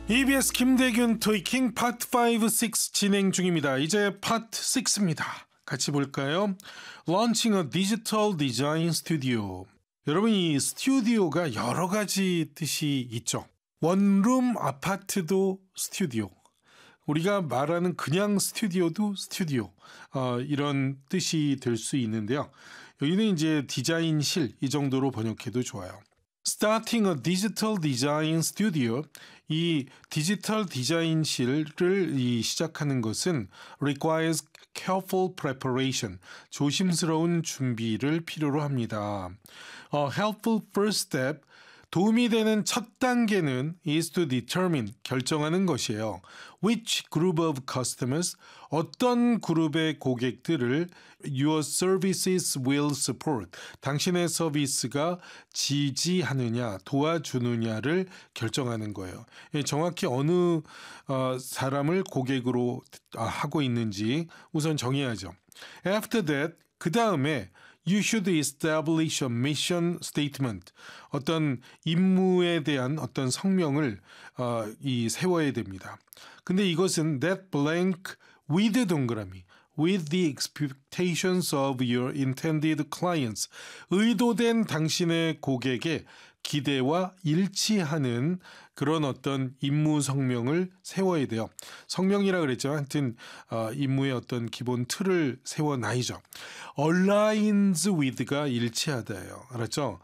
EBS 김대균 토이킹 파트 5, 6 진행 중입니다. 이제 파트 6입니다. 같이 볼까요? Launching a Digital Design Studio. 여러분, 이 스튜디오가 여러 가지 뜻이 있죠. 원룸 아파트도 스튜디오. 우리가 말하는 그냥 스튜디오도 스튜디오. 이런 뜻이 될 수 있는데요. 여기는 이제 디자인실 이 정도로 번역해도 좋아요. Starting a Digital Design Studio, 이 디지털 디자인실을 시작하는 것은 requires careful preparation, 조심스러운 준비를 필요로 합니다. Helpful first step, 도움이 되는 첫 단계는 is to determine, 결정하는 것이에요. Which group of customers, 어떤 그룹의 고객들을 your services will support, 당신의 서비스가 지지하느냐, 도와주느냐를 결정하는 거예요. 정확히 어느 사람을 고객으로 하고 있는지 우선 정해야죠. After that, 그 다음에 You should establish a mission statement. 어떤 임무에 대한 어떤 성명을 세워야 됩니다. 근데 이것은 that blank with 동그라미, with the expectations of your intended clients. 의도된 당신의 고객의 기대와 일치하는 그런 어떤 임무 성명을 세워야 돼요. 성명이라 그랬죠. 하여튼 임무의 어떤 기본 틀을 세워놔야죠. aligns with가 일치하다예요. 알았죠?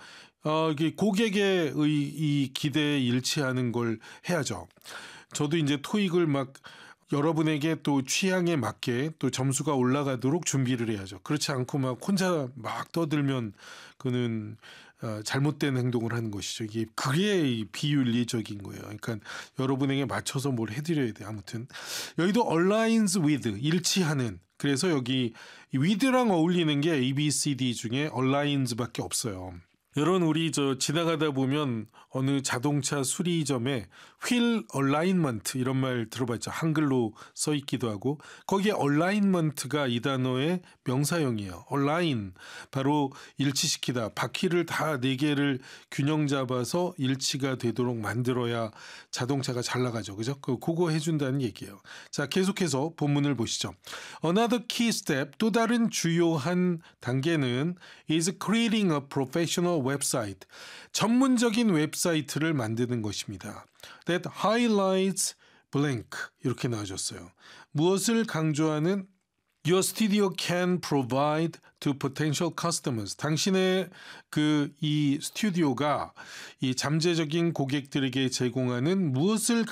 고객의 이 기대에 일치하는 걸 해야죠. 저도 이제 토익을 막 여러분에게 또 취향에 맞게 또 점수가 올라가도록 준비를 해야죠. 그렇지 않고 막 혼자 막 떠들면 그는 잘못된 행동을 하는 것이죠. 그게 비윤리적인 거예요. 그러니까 여러분에게 맞춰서 뭘 해드려야 돼요. 아무튼 여기도 aligns with, 일치하는. 그래서 여기 with랑 어울리는 게 A, B, C, D 중에 aligns밖에 없어요. 여러분, 우리 지나가다 보면 어느 자동차 수리점에 휠 얼라인먼트 이런 말 들어봤죠. 한글로 써 있기도 하고 거기에 얼라인먼트가 이 단어의 명사형이에요. 얼라인, 바로 일치시키다. 바퀴를 다 4개를 균형 잡아서 일치가 되도록 만들어야 자동차가 잘 나가죠. 그죠? 그거 해준다는 얘기예요. 자, 계속해서 본문을 보시죠. Another key step, 또 다른 주요한 단계는 is creating a professional website. 전문적인 웹사이트를 만드는 것입니다. That highlights blank, 이렇게 나와줬어요. 무엇을 강조하는 Your studio can provide to potential customers. 당신의 이 스튜디오가 이 잠재적인 고객들에게 제공하는 무엇을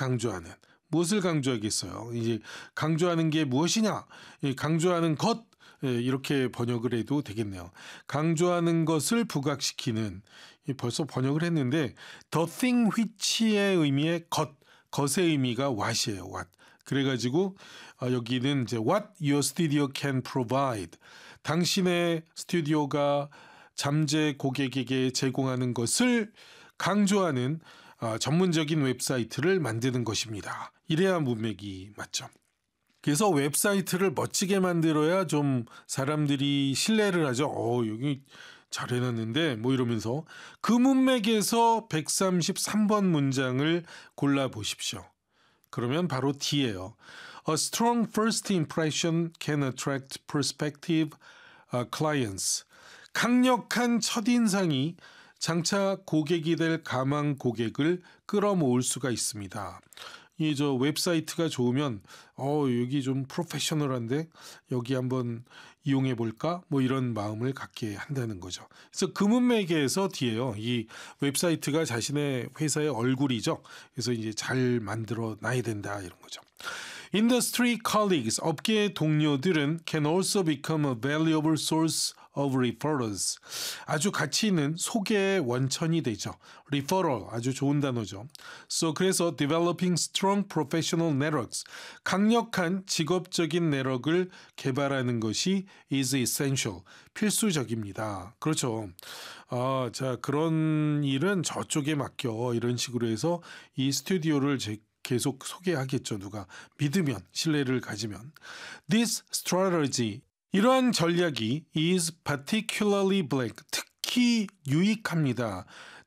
강조하겠어요. 이제 강조하는 게 무엇이냐? 강조하는 것, 이렇게 번역을 해도 되겠네요. 강조하는 것을 부각시키는, 벌써 번역을 했는데 the thing which의 의미의 것의 의미가 what이에요. what. 그래가지고 여기는 이제 what your studio can provide. 당신의 스튜디오가 잠재 고객에게 제공하는 것을 강조하는 전문적인 웹사이트를 만드는 것입니다. 이래야 문맥이 맞죠. 그래서 웹사이트를 멋지게 만들어야 좀 사람들이 신뢰를 하죠. 여기 잘 해놨는데 뭐 이러면서 그 문맥에서 133번 문장을 골라보십시오. 그러면 바로 D예요. A strong first impression can attract prospective clients. 강력한 첫인상이 장차 고객이 될 가망 고객을 끌어모을 수가 있습니다. 이 웹사이트가 좋으면 여기 좀 프로페셔널한데 여기 한번 이용해 볼까? 뭐 이런 마음을 갖게 한다는 거죠. 그래서 그 문맥에서 뒤에요. 이 웹사이트가 자신의 회사의 얼굴이죠. 그래서 이제 잘 만들어 놔야 된다 이런 거죠. Industry colleagues, 업계 동료들은 can also become a valuable source of referrals. 아주 가치 있는 소개의 원천이 되죠. referral, 아주 좋은 단어죠. 그래서 developing strong professional networks, 강력한 직업적인 네트워크를 개발하는 것이 is essential, 필수적입니다. 그렇죠. 자, 그런 일은 저쪽에 맡겨 이런 식으로 해서 이 스튜디오를 계속 소개하겠죠. 누가 믿으면, 신뢰를 가지면. This strategy, 이러한 전략이 is particularly blank, 특히 유익합니다.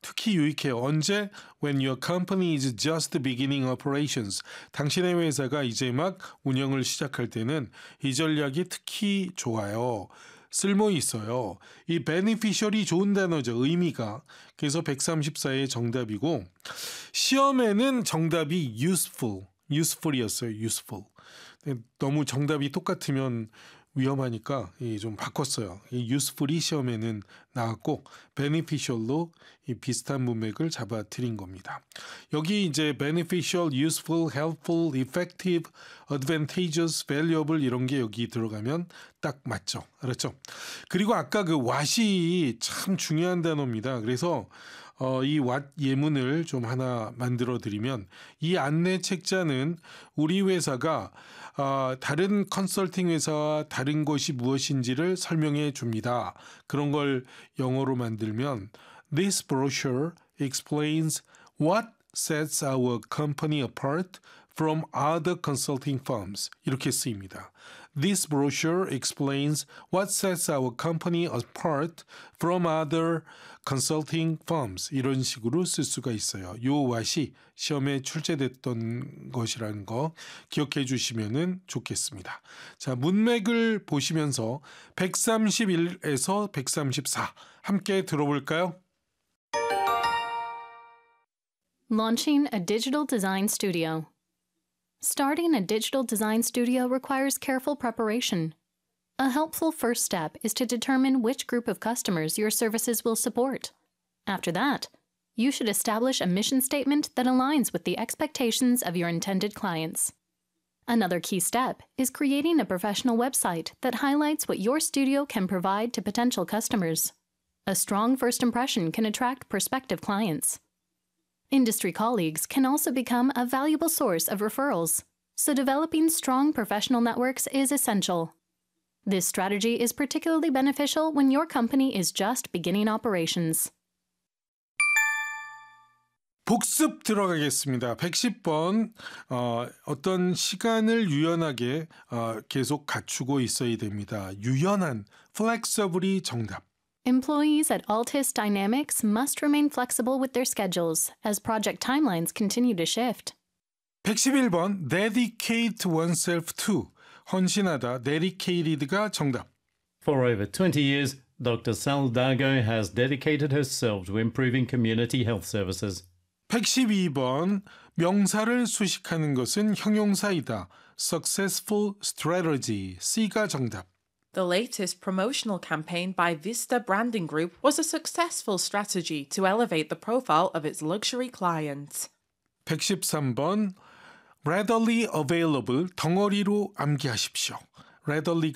특히 유익해요. 언제? When your company is just beginning operations. 당신의 회사가 이제 막 운영을 시작할 때는 이 전략이 특히 좋아요. 쓸모 있어요. 이 beneficial이 좋은 단어죠. 의미가. 그래서 134의 정답이고 시험에는 정답이 useful이었어요. useful. 너무 정답이 똑같으면 위험하니까 좀 바꿨어요. 이 useful이 시험에는 나왔고 beneficial로 이 비슷한 문맥을 잡아드린 겁니다. 여기 이제 beneficial, useful, helpful, effective, advantageous, valuable 이런 게 여기 들어가면 딱 맞죠. 알았죠? 그리고 아까 그 what이 참 중요한 단어입니다. 그래서 이 what 예문을 좀 하나 만들어 드리면 이 안내 책자는 우리 회사가 다른 컨설팅 회사와 다른 것이 무엇인지를 설명해 줍니다. 그런 걸 영어로 만들면 This brochure explains what sets our company apart from other consulting firms. 이렇게 쓰입니다. This brochure explains what sets our company apart from other consulting firms. 이런 식으로 쓸 수가 있어요. 요 what이 시험에 출제됐던 것이라는 거 기억해 주시면 좋겠습니다. 자, 문맥을 보시면서 131에서 134 함께 들어볼까요? Launching a digital design studio. Starting a digital design studio requires careful preparation. A helpful first step is to determine which group of customers your services will support. After that, you should establish a mission statement that aligns with the expectations of your intended clients. Another key step is creating a professional website that highlights what your studio can provide to potential customers. A strong first impression can attract prospective clients. Industry colleagues can also become a valuable source of referrals, so developing strong professional networks is essential. This strategy is particularly beneficial when your company is just beginning operations. 복습 들어가겠습니다. 110번 어떤 시간을 유연하게 계속 갖추고 있어야 됩니다. 유연한, flexible이 정답. Employees at Altus Dynamics must remain flexible with their schedules as project timelines continue to shift. 111번 dedicate oneself to 헌신하다, dedicated가 정답. For over 20 years, Dr. Saldago has dedicated herself to improving community health services. 112번 명사를 수식하는 것은 형용사이다. Successful strategy, C가 정답. The latest promotional campaign by Vista Branding Group was a successful strategy to elevate the profile of its luxury clients. 113번 readily available 덩어리로 암기하십시오. readily